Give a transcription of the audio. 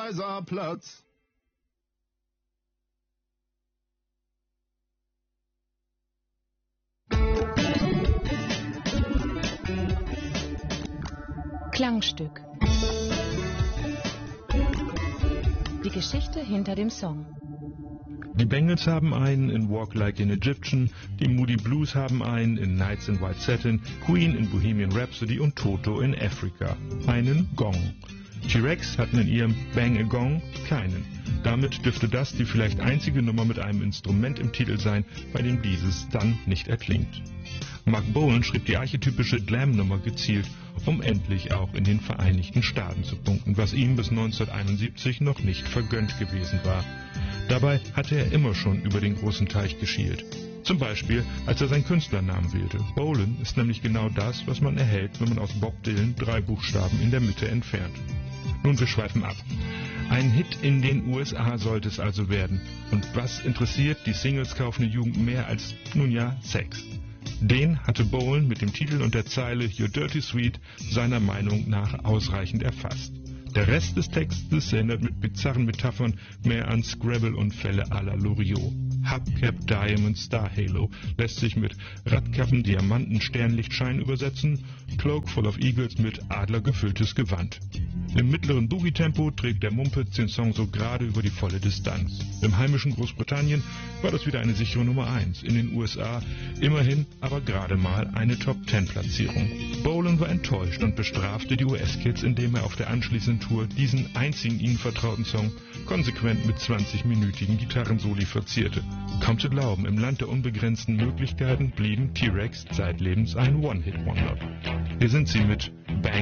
Kaiserplatz. Klangstück. Die Geschichte hinter dem Song. Die Bengals haben einen in Walk Like an Egyptian, die Moody Blues haben einen in Nights in White Satin, Queen in Bohemian Rhapsody und Toto in Africa. Einen Gong. T-Rex hatten in ihrem Bang a Gong keinen. Damit dürfte das die vielleicht einzige Nummer mit einem Instrument im Titel sein, bei dem dieses dann nicht erklingt. Mark Bolan schrieb die archetypische Glam-Nummer gezielt, um endlich auch in den Vereinigten Staaten zu punkten, was ihm bis 1971 noch nicht vergönnt gewesen war. Dabei hatte er immer schon über den großen Teich geschielt. Zum Beispiel, als er seinen Künstlernamen wählte. Bolan ist nämlich genau das, was man erhält, wenn man aus Bob Dylan 3 Buchstaben in der Mitte entfernt. Nun, wir schweifen ab. Ein Hit in den USA sollte es also werden. Und was interessiert die Singles kaufende Jugend mehr als, nun ja, Sex? Den hatte Bolan mit dem Titel und der Zeile You're Dirty Sweet seiner Meinung nach ausreichend erfasst. Der Rest des Textes erinnert mit bizarren Metaphern mehr an Scrabble-Unfälle à la Loriot. Hubcap, Diamond, Star Halo lässt sich mit Radkappen, Diamanten, Sternlichtschein übersetzen, Cloak full of Eagles mit Adler gefülltes Gewand. Im mittleren Boogie-Tempo trägt der Mumpitz den Song so gerade über die volle Distanz. Im heimischen Großbritannien war das wieder eine sichere Nummer 1. In den USA immerhin aber gerade mal eine Top-10-Platzierung. Bolan war enttäuscht und bestrafte die US-Kids, indem er auf der anschließenden Tour diesen einzigen ihnen vertrauten Song konsequent mit 20-minütigen Gitarrensoli verzierte. Kaum zu glauben, im Land der unbegrenzten Möglichkeiten blieben T-Rex zeitlebens ein One-Hit-Wonder. Hier sind sie mit Bang